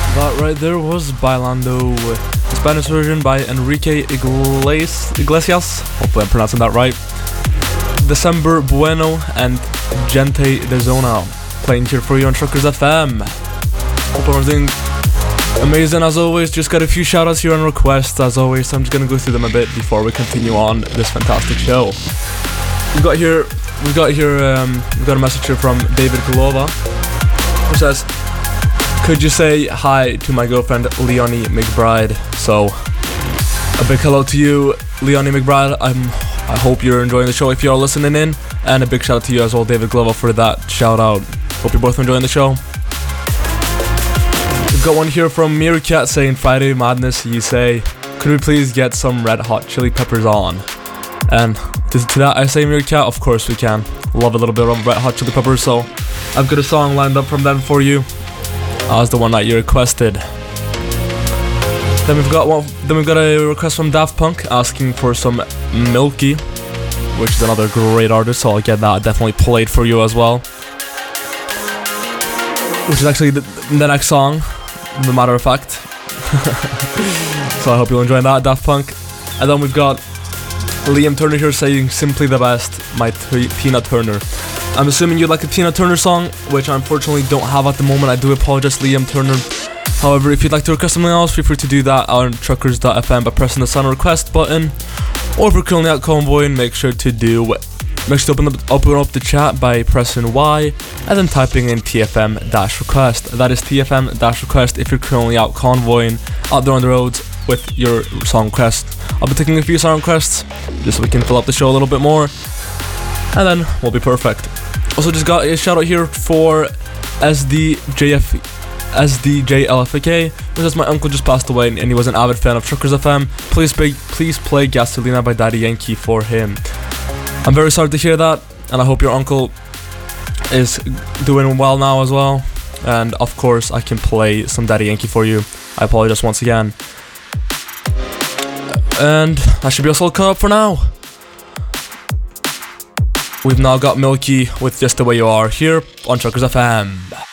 That right there was Bailando, the Spanish version by Enrique Iglesias. Hopefully I'm pronouncing that right. December Bueno and Gente de Zona playing here for you on Truckers FM. Hope everyone's doing amazing as always. Just got a few shoutouts here on requests as always, so I'm just gonna go through them a bit before we continue on this fantastic show. We've got a message here from David Glova, who says, could you say hi to my girlfriend Leonie McBride? So a big hello to you, Leonie McBride. I hope you're enjoying the show if you are listening in, and a big shout out to you as well, David Glova, for that shout out. Hope you're both enjoying the show. We've got one here from Meerkat saying, Friday Madness, you say, could we please get some Red Hot Chili Peppers on? And to that I say, Meerkat, of course we can. Love a little bit of Red Hot Chili Peppers, so I've got a song lined up from them for you as the one that you requested. Then we've got a request from Daft Punk asking for some Milky, which is another great artist, so I'll get that definitely played for you as well. Which is actually the next song, as a matter of fact. So I hope you'll enjoy that, Daft Punk. And then we've got Liam Turner here saying, simply the best, my Tina Turner. I'm assuming you'd like a Tina Turner song, which I unfortunately don't have at the moment. I do apologize, Liam Turner. However, if you'd like to request something else, feel free to do that on truckers.fm by pressing the sign request button. Or if you're currently out convoying, make sure to open up the chat by pressing Y and then typing in TFM-request. That is TFM-request if you're currently out convoying, out there on the roads with your song request. I'll be taking a few song requests just so we can fill up the show a little bit more, and then we'll be perfect. Also just got a shout out here for SDJLFK, which says, my uncle just passed away and he was an avid fan of Truckers FM. Please play Gasolina by Daddy Yankee for him. I'm very sorry to hear that, and I hope your uncle is doing well now as well. And of course I can play some Daddy Yankee for you. I apologize once again. And that should be us all caught up for now. We've now got Milky with Just the Way You Are here on Truckers FM.